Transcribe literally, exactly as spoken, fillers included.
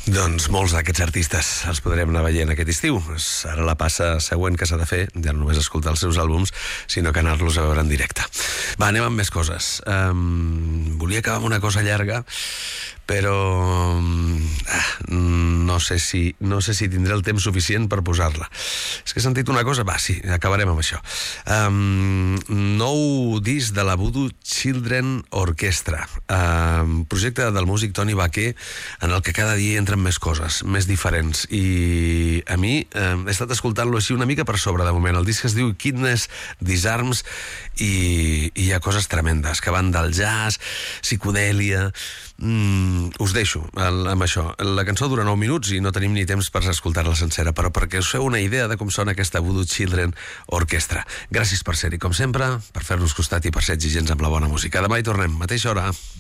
Doncs molts d'aquests artistes els podrem anar veient aquest estiu. Ara la passa següent que s'ha de fer, ja no només escoltar els seus àlbums, sinó que anar-los a veure en directe. Va, anem amb més coses. Um, volia acabar amb una cosa llarga, però ah, no sé si no sé si tindré el temps suficient per posar-la. És que he sentit una cosa, va, sí, acabarem amb això. Um, nou disc de la Voodoo Children Orchestra, um, projecte del músic Toni Baquer, en el que cada dia entren més coses, més diferents, i a mi um, he estat escoltant-lo així una mica per sobre de moment. El disc es diu Kidneys Disarms i, i hi ha coses tremendes que van del jazz, psicodèlia. Mm, us deixo el, amb això. La cançó dura nou minuts i no tenim ni temps per escoltar-la sencera, però perquè us feu una idea de com sona aquesta Voodoo Children Orchestra. Gràcies per ser-hi, com sempre, per fer-nos costat i per ser exigents amb la bona música. Demà hi tornem, mateixa hora.